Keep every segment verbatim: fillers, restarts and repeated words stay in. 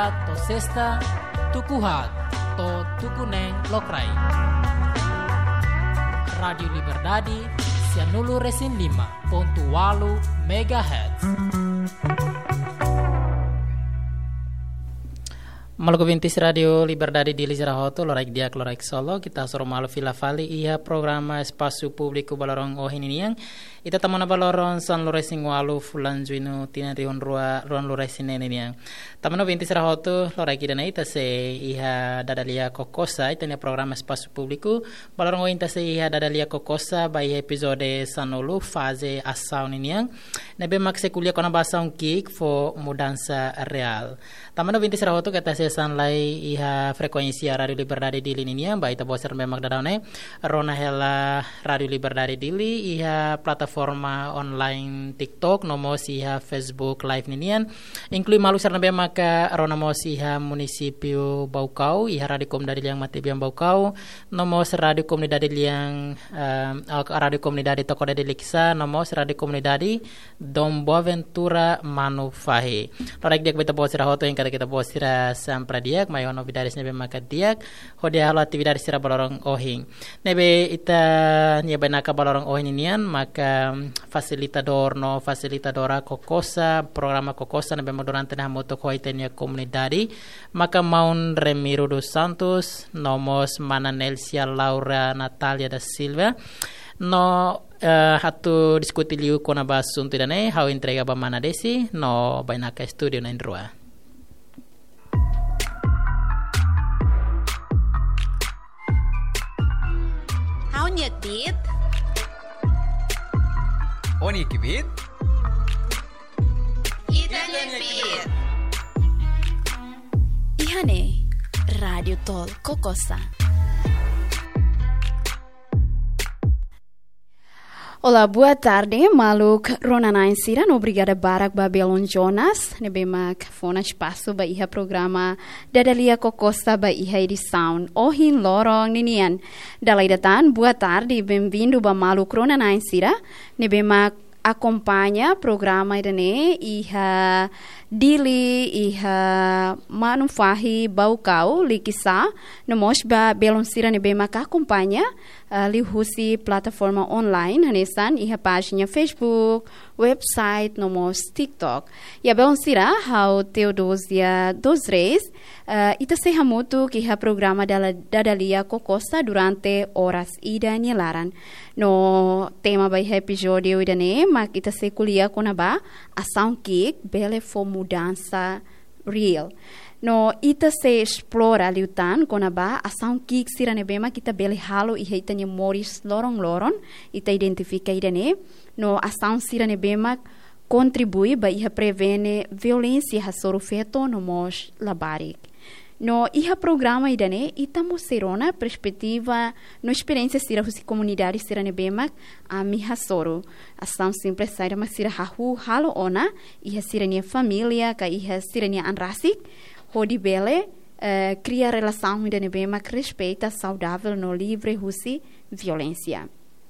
to sesta tukuhat to tukuneng lokrai. Radio Liberdade Sianulu Resin lima ponto walu megahertz. Maluku Vintis Radio Liberdade di Lisarahoto loraik dia loraik Solo kita suruh malu fila fali iya programa espasu publiku balorong ohininiang ita tamana balorong san loresing walu fulan juinu tina rion rua ruan loresin neniang tamano Vintis Rahoto loraik dana ita se iha dadalia kokosa ita ni programa espasu publiku balorong ohinta se iha dadalia kokosa bai episode sanolu fase asau niniang nebe makse kuliah kona basa kik fo mudansa real tamano Vintis Rahoto kata se sanlai iha frekuensi Radio Liberdade Dili ninia ba ita boser memang dadane rona hela Radio Liberdade Dili iha plataforma online TikTok nomos iha Facebook live ninian inklui malu sarna be maka rona mos iha munisipio Baukau iha Radio Komunidade yang Matibiang Baukau nomos Radio Komunidade yang uh, Radio Komunidade Toko de Liksa nomos Radio Komunidade Dom Boaventura Manufahi loraik dia kita boser hoto yang kata kita boser pradiak mayon novidades nebe maka diak hodia halo aktividades sira balorong ohing nebe ita nya banaka balorong ohing nian maka fasilitador no fasilitadora kokosa programa kokosa nebe durante na moto koitenia comunidade maka maun Remiro dos Santos nomos mana Nelsia Laura Natalia da Silva no uh, hatu diskuti liu kona basuntu dane how entrega ba mana desi no banaka studio na indrua. Nyekit Oni kibit Ita nyekit Ihane Radio Tol Kokosa. Olá, boa tarde, Maluk Ronanain Siran, obrigada Barak Babylon Jonas, nebemak fona espaço ba iha programa Dadalia Kokosta ba iha edição Ohin Lorong Ninian. Dalai datan, boa tarde, bem-vindo ba Maluk Ronanain Sira, nebemak acompanha programa idane iha Dili iha Manufahi Baukau Likisa nomos ba Belon Sira nebemak acompanha Uh, lihusi plataforma online hanesan iha página Facebook, website, nomos TikTok. Ya belon sira hau Teodosia dos Reis uh, ita se hamutu ki ha programa dala dadalia kokosta durante horas ida nilaran. No tema by episódio idane mak ita se kuliah kona ba ação kik bele fo mudança real. No ita se explora liutan kona ba ação kik sira nebema kita bele halo iha ita nye moris lorong loron ita identifica idane no ação sira nebema contribui ba iha prevene violência hasoro feto no mos labarik. No iha programa idane ita moserona perspectiva no experiência sira husi comunidade sira nebema a mi hasoro ação simples sira ma sira hahu halo ona iha sira nia família ka iha sira nia anrasik Hodi bele uh, cria relação de nebema que respeita saudável no livre husi violência.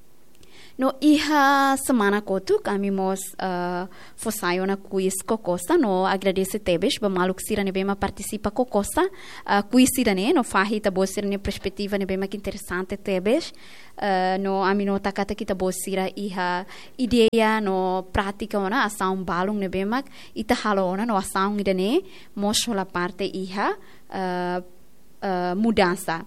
No iha semana kotu kami mos uh, fosayo na quiz kokosta no agradece tebes ba maluk sira nebema participa kokosta uh, quiz sira ne no fahi ta bosira ne perspectiva nebema que interessante tebes uh, no amino takata kita bosira iha ideia no prática ona ação balung nebema ita halona no ação idane mosola parte iha uh, uh, mudança.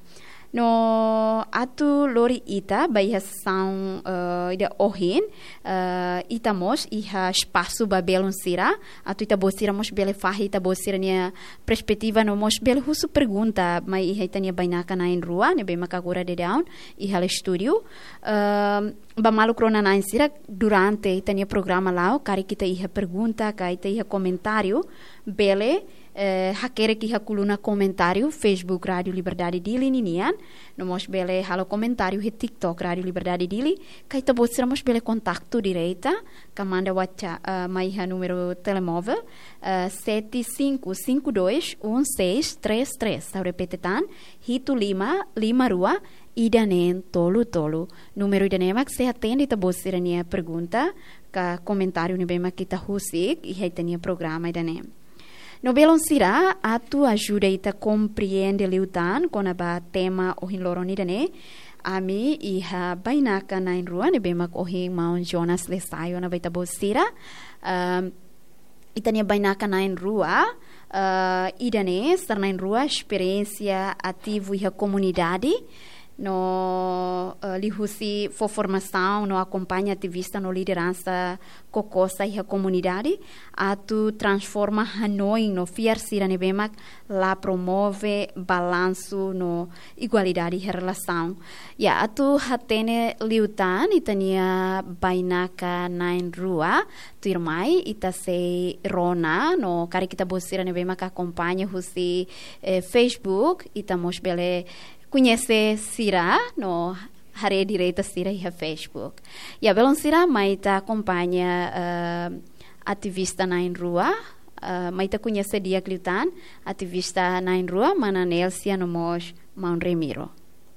No atu lori ita ba iha são uh, ida ohin uh, ita mos iha espaço ba belon sira atu ita bosira mos bele fahi ita bosira nia perspectiva no mos bele husu pergunta mai iha ita nia bainaka na in rua ne be makagura de down iha le studio uh, ba malu krona na in sira durante ita nia programa lao kari kita iha pergunta ka ita iha comentário bele Uh, hakere ki hakuluna comentário Facebook Radio Liberdade Dili ninian no mos bele halo comentário he TikTok Radio Liberdade Dili kaita botsira mos bele kontakto direita kamanda WhatsApp uh, mai ha número telemóvel uh, sete cinco cinco dois um seis três três tá repetetan hitu lima lima rua idanen tolu tolu número idanen mak se atende ta botsira nia pergunta ka comentário ni bema kita husik i haitania programa idanen. No belon sira, atu ajuda ita compreende liutan kona ba tema ohin loronida ne. Ami iha bainaka na rua ne bemak ohin Mount Jonas lesayo na baita bosira. Um, itania bainaka na rua. Uh, idane serna rua experiência ativo iha comunidade. No uh, lihusi for formação, no acompanha ativista no liderança cocosa e a comunidade, atu transforma Hanoi no fiarsira nebemak lá promove balanço no igualdade e relação. E atu hatene liutan itania bainaka nain rua, tu irmai ita se rona no kari kita bosira nebemak acompanha husi eh, Facebook ita mos bele conhecer Sira no rede direita Sira e a Facebook. E a Belon Sira maita acompanha uh, ativista na rua, uh, maita conhecer dia Cliutan, ativista na rua, mana Nelsia no mos Mount Remiro.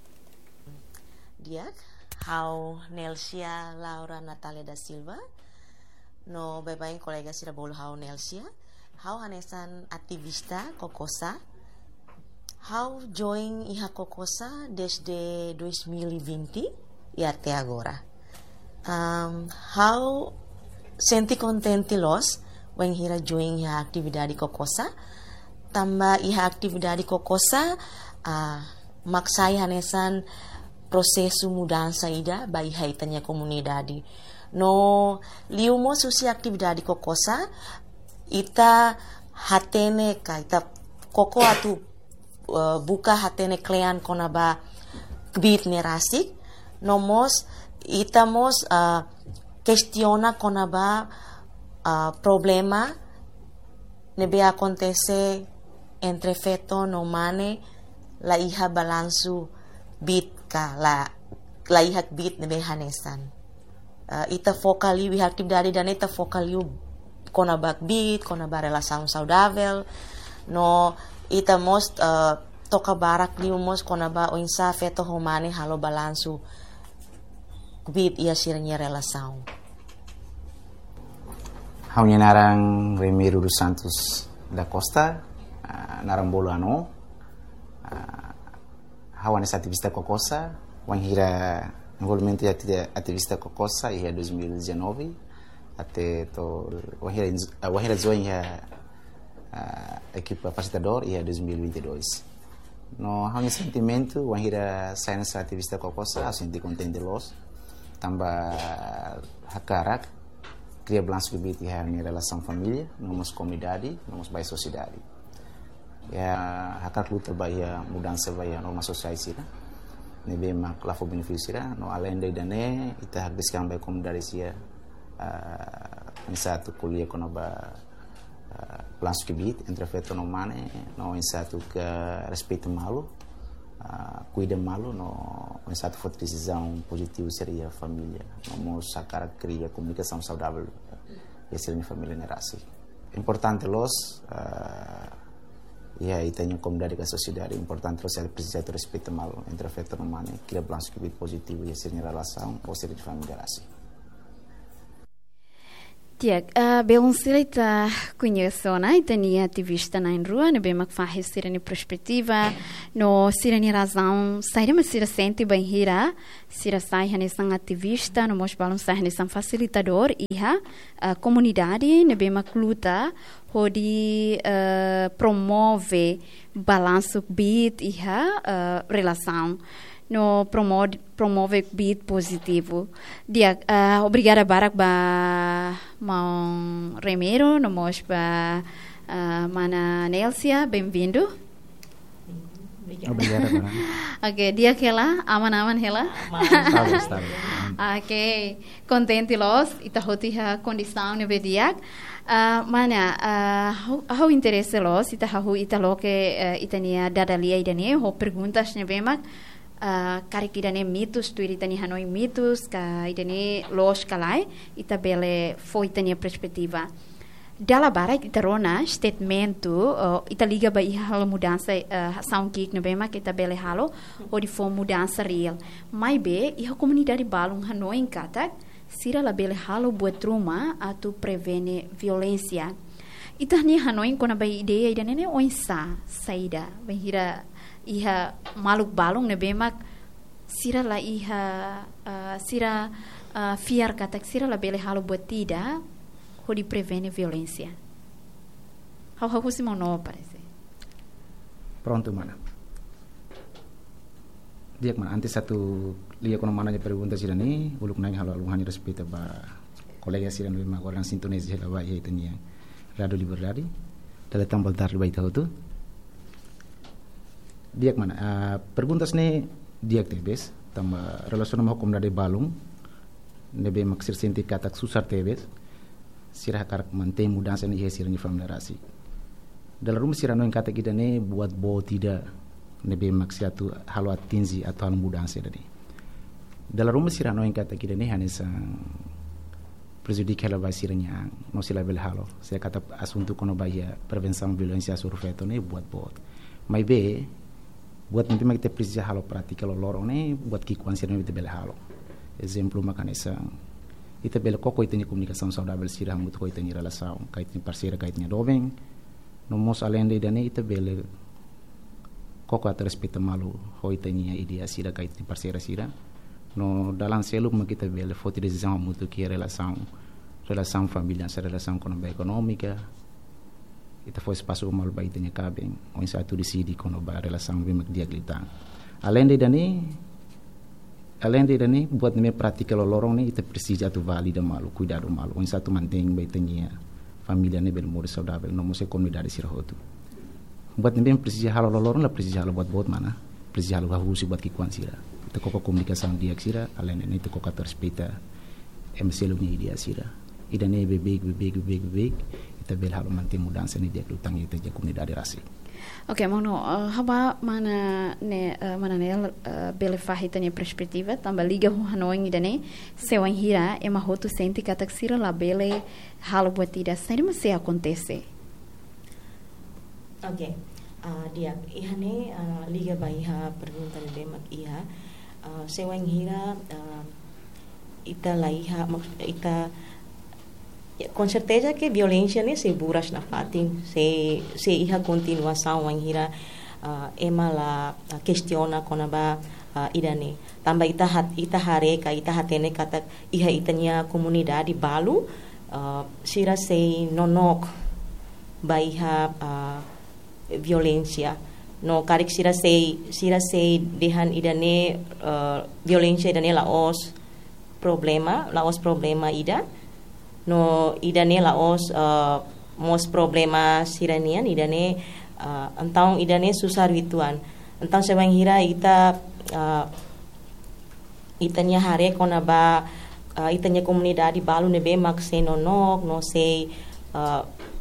Dia, how Nelsia Laura Natalia da Silva, no bebain colega Sira bolo how Nelsia, how hanesan ativista kokosa. How join iha kokosa desde dois mil e vinte e até agora. Um, how senti contente los when hira join iha atividade kokosa. Tamba iha atividade kokosa uh, maksai hanesan prosesu mudança ida ba iha itanya komunidade. No liumo susi atividade kokosa ita hatene ka ita koko atu Uh, buka hatene klean konaba kbit nerasik nomos itamos uh, questiona konaba uh, problema nebe acontece entre feto no mane la iha balansu bit ka la la iha bit nebe hanesan uh, ita fokali wi atividade dan ita fokali konaba bit konaba relação saudável no ita most uh, toka barak liumos konaba o insa feto humane halo balansu bit ia sirnya relação. Haunya narang Remiro dos Santos da Costa, uh, narang bolo ano, uh, hawan ativista kokosa, wan hira envolvimento ativista kokosa ia dois mil e dezenove até to wan hira wan hira zoinha Uh, equipe capacitador e a dois mil e vinte e dois. No há um sentimento, o anhira saída ativista kokosa, a senti contente los, tamba hakarak, cria balanço que bit a minha relação família, nomos comunidade, nomos bai sociedade. Ya hakak luta bai a mudança bai a norma society sira, nebe mak lafo benefício sira, no além de dane, ita hak diskan bai comunidade sira, nisa tu kuliah konaba Uh, plans que bit entre feto no mane no insato que respeito malo uh, cuida malo no insato for decisão positiva seria a família no sacar cria comunicação saudável e ser minha família nerasi importante los uh, e aí tenho comunidade com a sociedade importante los é precisa ter respeito malo entre feto no mane cria plans que bit positivo e ser minha relação ou ser de família nerasi. Tiak, uh, belum sila ita conheço, né? Itania ativista na rua, né? Bem mak faz sira ni perspectiva, no sira ni razão, saída mas sira sente bem hira, sira sai hanesan ativista, no mos balon sai hanesan facilitador, iha uh, comunidade, né? Bem mak luta, hodi uh, promove balanço bit iha uh, relação. No promove promove bit positivo. Dia uh, obrigada barak ba Mount Remiro, no mos ba uh, mana Nelsia, bem-vindo. Obrigada barak. Okay, dia kela aman-aman hela. Stabil, stabil. Okay, contente los ita hoti ha condição ne bediak. Uh, mana uh, how interesse los ita how ita lo que uh, itania dadalia idane ho perguntas ne bemak. Uh, kari kidane mitos tu iritani Hanoi mitos ka idane los kalai ita bele foi itania perspectiva dala bara ita rona statemento uh, ita liga ba iha halo mudança uh, sound kick no bema que ita bele halo o di for mudança real mai be iha comunidade balung Hanoi katak sira la bele halo buat rumah atu prevene violência Itah ni hanoin kona bai ideia ida nene oinsa saida bahira iha maluk balung ne bemak sira la iha uh, sira uh, fiar katak sira la bele halo buat tidak ho di prevene violência. Hau hau si mono parece. Pronto mana? Dia mana antes satu lihat kono mana pergunta sira ni uluk nang halo alungan respeita ba kolega sira no ma orang sintones hela ba ye tenia. Radio Liberdade, dalam tambal tar baita itu. Dia mana? Uh, perguntas ni dia tebes, tambah relasi nama hukum dari balung, nebe maksir senti katak susar tebes, sirah karak manteng mudah sen ihe sirani familiarasi. Dalam rumah sirano yang kata kita ni buat bo tidak nebe maksir tu halu atinzi atau halu mudah sen tadi. Dalam rumah sirano yang kata kita ni hanya sang prejudicare la siranya no sila bel halo saya kata asunto kono bahia prevenção violência surfeto ne buat buat mai be buat nanti kita precisa halo pratica lo loro ne buat ki kuansia ne bel halo exemplo makanesa ita bel koko itanya komunikasi saudável sira muito ko itanya relação kaitnya parceira kaitnya doveng no mos além de dane ita bel koko at respeito malu ho itanya idea sira kaitnya parceira sira no dalam seluk kita bel foto decisão muito que relação relação familiar essa relação econômica ita foi espaço mal baik tanya kabeng on satu decidi kono ba relação bem dia glita além de dani além de dani buat me prática lo lorong ni ita precisa tu valida malu cuidado malu on satu manteng baik tanya familia ne bel modo saudável no mose comunidade sira hotu buat me precisa halo lo lorong la precisa halo buat buat mana precisa halo hahusi buat kikuan sira ita koko komunikasi dia sira além de ita koko respeita emselo ni dia sira ida ne bebek bebek bebek bebek ita bel halo manteng mudança ni dia lutang ita ja comunidade rasi. Oke, okay, mono uh, haba mana ne uh, mana ne uh, bele fahita ne perspectiva tamba liga ho hanoing ida ne sewan hira ema hotu senti katak sira la bele halo buatida seri mas se acontece. Oke. Okay. Uh, dia ihane uh, liga baiha pergunta ne bemak iha uh, sewan hira uh, ita laiha ita com certeza que violência nem se buras na fatin se se iha continuação ang hira uh, ema la uh, questiona konaba uh, idane tamba ita hat ita hareka ita hatene kata iha itanya komunidade balu uh, sira se nonok baiha uh, violência no karik sira se sira se dehan idane uh, violência idane la os problema la os problema ida no idane la os uh, mos problema siranian idane uh, entang idane susar wituan entang sebang hira ita uh, itanya hare kona ba uh, itanya komunidade balu nebe mak se nonok no se uh,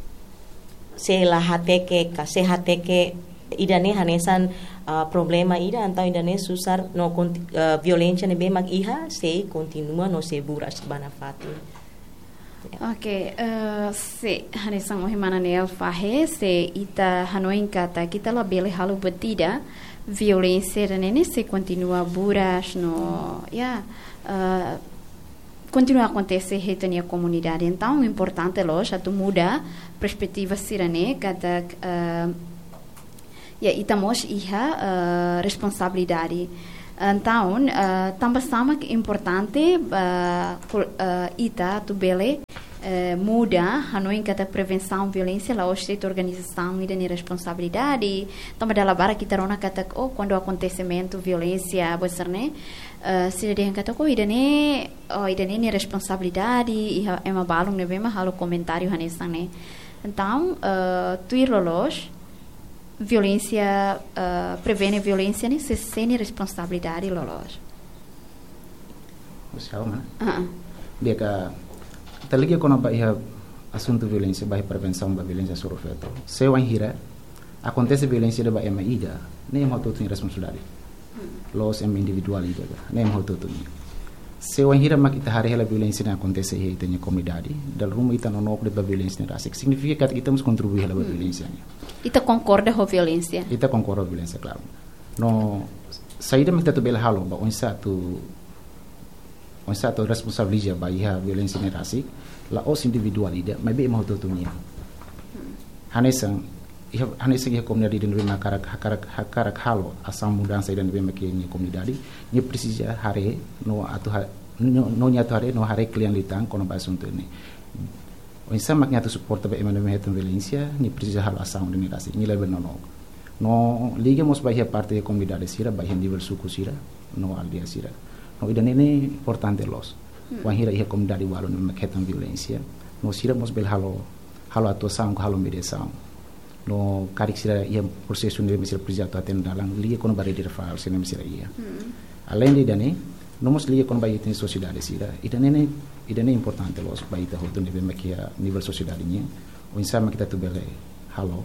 se la hateke ka se hateke idane hanesan uh, problema ida entang idane susar no uh, violência nebe mak iha se continua no se buras banafati. Oke, okay, uh, se hanesan ohimana nel fahe se ita hanoin kata kita la bele halu betida violência nene se continua buras no ya uh, continua a acontecer retania comunidade então importante loja tu muda perspectiva sirane kata uh, ya ita mos iha uh, responsabilidade. Então, uh, também sama que importante uh, uh, ita tu bele uh, muda hanoin kata prevenção violência lá hoje tem organização e tem responsabilidade também dalam bara kita rona kata oh quando acontecimento violência besar ne uh, se dia kata oh ida ne oh ida ne responsabilidade e é uma balung ne bema halo comentário hanesan ne então uh, tu ir lolos violência uh, prevene violência ne se sene responsabilidade lolos. Usaha mana? Uh-uh. Dia ka talagi ko na ba iha asunto violência ba prevenção ba violência sobre feto. Se wan hira acontece violência da ba ema ida, ne mo to tin responsabilidade. Los em individual ida, ne mo to to. Se wan hira mak ita hari hela violência na acontece hi itanya comunidade, dal rumo ita no nok de ba violência na rasik. Significa que ita mus contribuir hela ba violência ni. Ita concorda com violência? Ita concorda com violência, claro. No saída me tatu bela halo ba on satu on satu responsabilidade ba iha violência ni rasik, la os individual ida, mas be mau tu tu ni. hanesan hanesan ia comunidade de bema karak karak karak halo asam mudança dan bema que ni comunidade ni precisa hare no atu no no nya hare no hare klian litang kono basunto ni o insama que atu suporta be emana mehetan violência ni precisa halo asam de mirasi ni lebe no no no ligamos bahia parte de comunidade sira bahia nível suku sira no aldeia sira no ida nene importante los wahira ia comunidade walo no mehetan violência no sira mos bel halo halo atuação halo mediação no karik sira ia processo de misir precisa aten dalang liga kono bare dir faal sene misir ia além de dane no mos liga kono bayi tin sociedade sira ida nene ida nene importante los bayi ta hoto nível makia nível sociedade nya o insama kita tu bele halo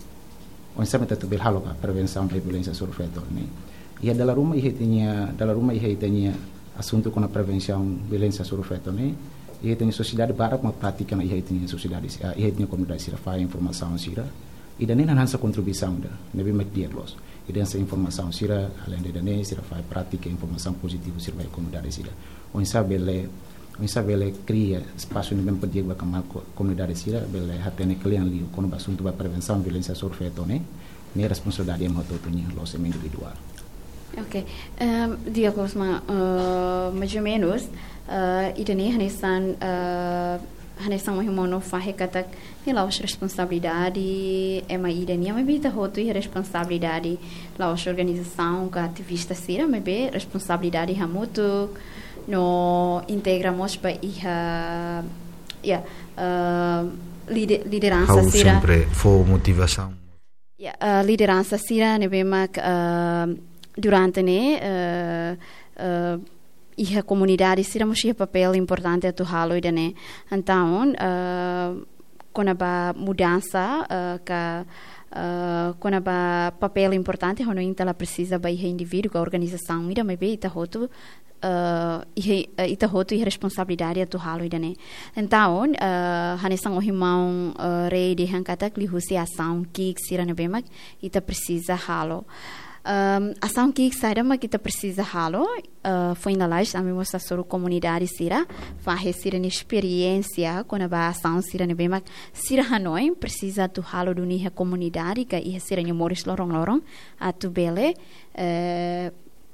o insama kita tu bel halo ka prevenção da violência sobre feto ne ia dalla ruma ia tinha dalla ruma ia tinha assunto com a prevenção violência sobre feto ne ia tinha sociedade barak ma prática na ia tinha sociedade ia tinha comunidade sira fa informação sira ida nem hansa contribuição da nebe media los ida essa informação sira além de dane sira fa prática informação positiva sira vai comunidade sira o insabele o insabele cria espaço no bem poder ba kamal comunidade sira bele hatene klian li kono basunto ba prevenção violência sobre feto ne ne responsabilidade em hoto tinha los individual. Ok, um, dia Cosma, uh, mais ou menos uh, ida nem hanesan uh, hanesan mohimono fahe katak ni laos responsabilidade é uma ida nem mas bita hoto e responsabilidade laos organização que ativista sira mas be responsabilidade hamutu no integramos pa iha ya uh, liderança How sira sempre for motivação ya uh, liderança sira ne be mak uh, durante ne uh, uh, e a comunidade sira mochia papel importante tu halo ida ne então uh, quando a mudança uh, que uh, quando a papel importante quando ela precisa ba ia indivíduo a organização ida me be ita hoto uh, ita hoto e responsabilidade tu halo ida ne então uh, hanesang ohimão uh, rei de hankatak li husi ação que sira ne be mak ita precisa halo Um, ação que sai mas kita precisa halo uh, foi na laje a mim mostra sobre comunidade sira faz sira na experiência quando a ação sira ne bem mas sira hanoi precisa tu halo do nia comunidade que ia sira moris lorong lorong a tu bele uh,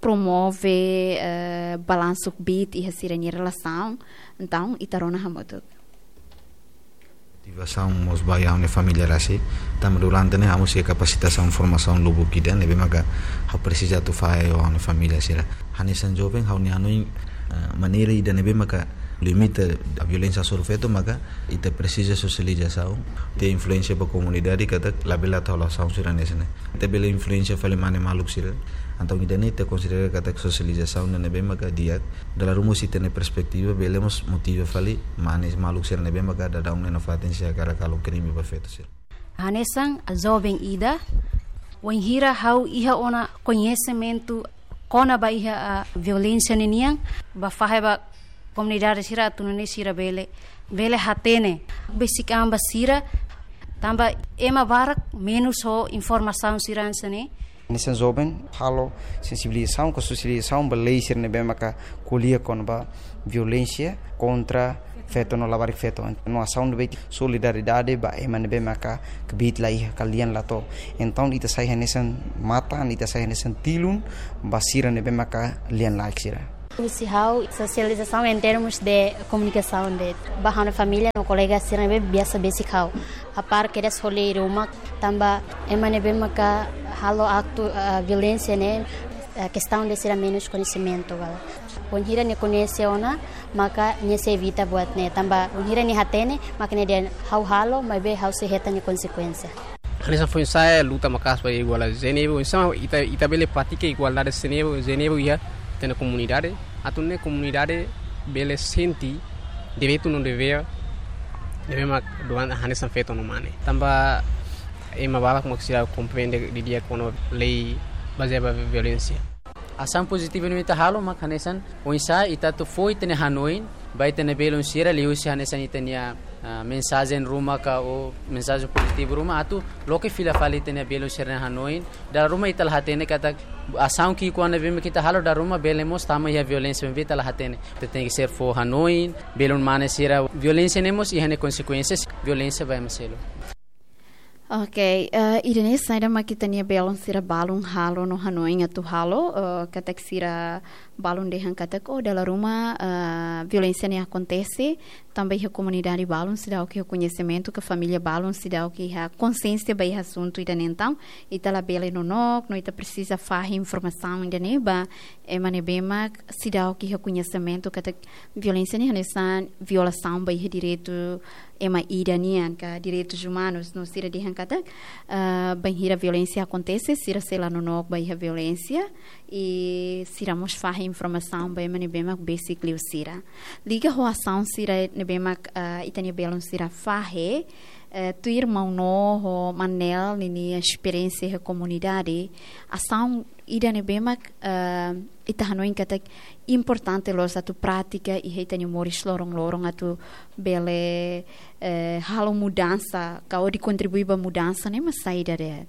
promove uh, balanço bit ia sira ni relação então itarona hamoto motivação mos bayar ne família rasi tam durante ne amos e capacitação formação lubu kida ne bemaga ha precisa tu fai o ne família sira hanesan jovem ha ne anoi maneira ida ne bemaga limita a violência sobre feto maga ita precisa socialização te influência para comunidade kada labela tolação sira nesne te bela influência fale mane maluk sira então ida ne te considera kada socialização ne bemaga dia dalam rumo si tene perspectiva belemos motiva fale mane maluk sira ne bemaga da daun ne fatência cara kalau crime para feto sira hanesan a jovem ida wanhira hau iha ona conhecimento kona ba iha a violência neniang ba faheba comunidade sira tunune sira bele bele hatene basic amba sira tamba ema barak menos ho informação sira ansane Nessa jovem halo sensibilização com socialização belei sira ne bem maka colia com ba violência contra feto no lavar feto no ação de solidariedade ba ema ne bem maka kebit lai kalian lato então ita sai hanesan mata ita sai hanesan tilun ba sira ne bem maka lian like sira. Esse how socialização em termos de comunicação de barra na família no colega sira be biasa basic how a par que des rolei uma tamba emane be maka halo acto uh, violência né a questão de ser menos conhecimento wala onhira ne conhece ona maka ne se evita buat ne tamba onhira ne hatene maka ne de how halo mas be how se reta ne consequência. Essa foi ensaio luta macas para igual a Geneva então ita ita bele prática igualdade Geneva Geneva ia na comunidade, a tu na comunidade bele senti deve tu não deve deve mak doan hanesan feto no mane tamba e mabala como se compreende de dia quando lei baseada na violência ação positiva no ita halo mak hanesan o insa ita tu foi tene hanoin vai tene belon sira liu si hanesan itania Uh, mensagem ruma ka o mensagem positivo ruma atu loke fila fali tene belo sira hanoin da ruma ital hatene kata ação que quando vem kita halo da ruma belemos tama ya violência vem vital hatene tem que ser for hanoin belon mane sira violência nemos e hane consequências violência vai maselo. Ok, uh, irene saida makitania belon sira balon halo no Hanoi ngatu halo, uh, katak sira balon dehan katak oh dalam rumah uh, violência ne acontece, também a comunidade balon se dá o que o conhecimento que a família balon se dá o que a consciência vai assunto ida então, ita la bela no nok, no ita precisa fazer informação ainda neba, é manebema se dá o que o conhecimento que violência ne hanesan violação vai direito ema iranian ka direitos humanos no sira dihan katak uh, banhira violência acontece sira sela no nok banhira violência e sira mos fahe informação bai mani bema basically sira liga ho ação sira ne bema uh, itani belon sira fahe uh, tu irmão no ho manel nini experiência da comunidade ação ida ne bema uh, ita hanoin katak importante los atu prática e heitani moris lorong lorong atu bele eh, halo mudança kau di contribui ba mudança né mas saída de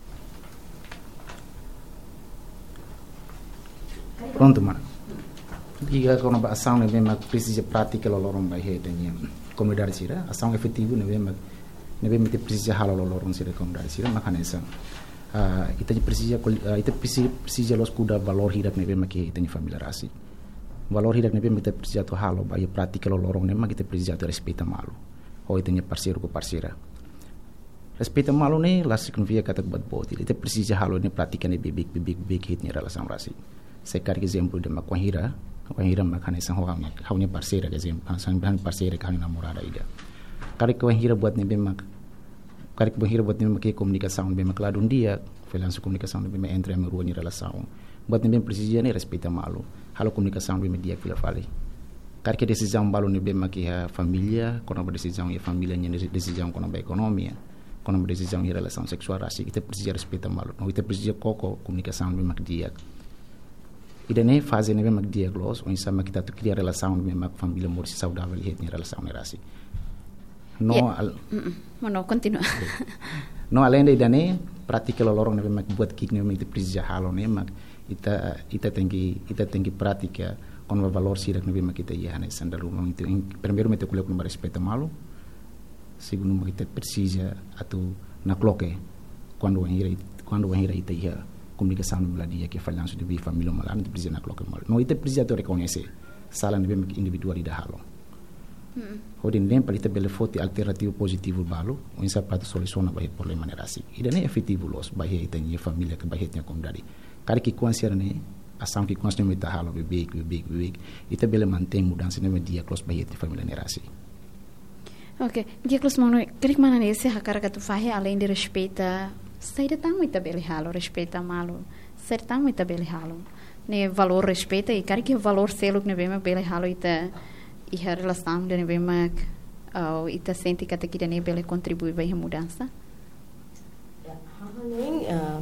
pronto mano diga kono ba ação ne bem precisa prática lorong ba heitani comunidade sira ação efetivo ne bem ne bem te precisa halo lorong sira comunidade sira makanya sang Uh, ita precisa uh, ita precisa precisa los kuda valor hidup ne bema ke itani família rasi valor hidup ne bema ita precisa to halo ba prática lo lorong ne ma kita precisa to respeita malu o itani parceiro ko parceira respeita malu ne la significa kata bat boti ita precisa halo ne prática ne bebek bebek bebek hit ne relação rasi sekar exemplo de ma kohira kohira ma khane sang ho ma haunya parceira ke exemplo sang ban parceira kan namorada ida kare kohira buat ne bema Karik bahir buat ni makai komunikasi bem maklado um dia, foi lanço komunikasi bem entre a rua ni relação. Buat ni bem precisa ni respeita malu. Halo komunikasi bem dia que fale. Karik decisão balu ni bem makai a família, quando a decisão é família ni decisão quando a economia, quando a decisão é relação sexual rasi, kita precisa respeita malu. Não kita precisa koko komunikasi bem makai dia. Ida ne fase ni bem makai dia glos, ou insama kita tu criar relação bem makai família morsi saudável e ni relação ni rasi. No, yeah. al- Mano, continua. no além da ne prática lo lorong ne mak buat kik ne mak precisa halo ne mak ita ita tengi ita tengi prática con o valor sirak ne mak ita ya ne sandalu no itu primeiro mete kulek no respeito malu segundo mak ita precisa atu na cloque quando hira quando hira ita ya comunicação no dia que falhanço de família malan precisa na cloque malu no ita precisa to reconhecer sala ne mak individualidade halo Hodin nem palita bele foto alternativo positivo balu, um sapato soluciona bahe problema nerasi. Ida ne efetivo los bahe itanya família que bahe tinha comunidade. Cara que considera ne ação que considera meta halo bebek bebek bebek, ita bele mantém mudança ne dia close bahe tinha família nerasi. Ok, dia close mano, krik mana nesse hakara que tu fahe além de respeita, saída tão muito bele halo, respeita malo, ser tão muito bele halo. Ne valor respeita e cara que valor selo ne bem bele halo ita e a relação de bem mak au ita sente que até ne bele contribui vai a mudança. Hahaning uh,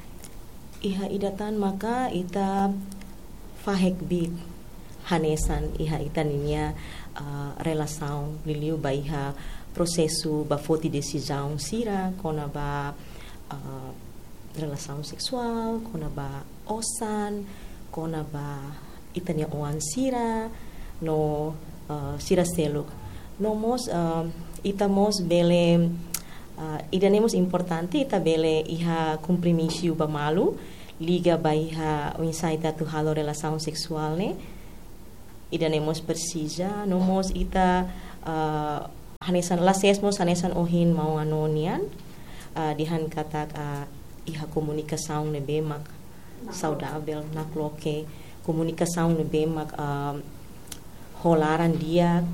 iha idatan maka ita fahek big hanesan iha itaninya uh, relação liliu ba iha processo ba foti decisão sira kona ba uh, relação sexual kona ba osan kona ba itania oan sira no uh, sira seluk nomos uh, itamos bele uh, idanemos importante ita bele iha compromisso ba malu liga ba iha o insaita tu halo relação sexual ne idanemos precisa nomos ita uh, hanesan lasesmos hanesan ohin mau anonian uh, dihan katak uh, iha komunikação ne bemak saudável na cloque komunikação ne bemak uh, rolaran dia